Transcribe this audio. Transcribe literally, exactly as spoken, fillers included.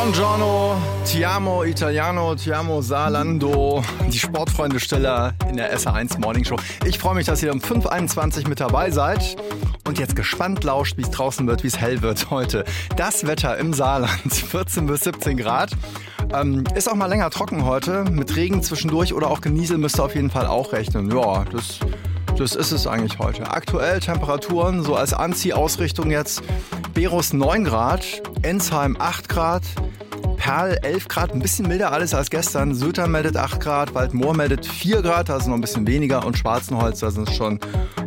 Buongiorno, ti amo Italiano, ti amo Salando, die Sportfreunde-Steller in der S R eins Morning Show. Ich freue mich, dass ihr um fünf Uhr einundzwanzig mit dabei seid und jetzt gespannt lauscht, wie es draußen wird, wie es hell wird heute. Das Wetter im Saarland, vierzehn bis siebzehn Grad. Ähm, ist auch mal länger trocken heute, mit Regen zwischendurch oder auch Genießel müsst ihr auf jeden Fall auch rechnen. Ja, das, das ist es eigentlich heute. Aktuell Temperaturen, so als Anziehausrichtung jetzt, Berus neun Grad, Ensheim acht Grad, Perl elf Grad, ein bisschen milder alles als gestern. Söther meldet acht Grad, Waldmoor meldet vier Grad, da ist noch ein bisschen weniger und Schwarzenholz, da sind es schon